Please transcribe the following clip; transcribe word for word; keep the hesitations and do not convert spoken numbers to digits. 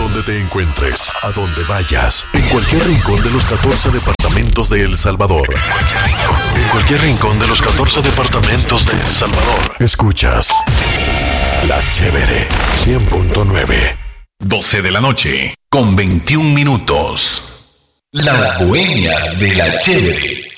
donde te encuentres, a donde vayas, en cualquier rincón de los catorce departamentos de El Salvador. En cualquier rincón de los catorce departamentos de El Salvador. Escuchas La Chévere cien punto nueve. doce de la noche, con veintiún minutos. Las Bohemias de La Chévere.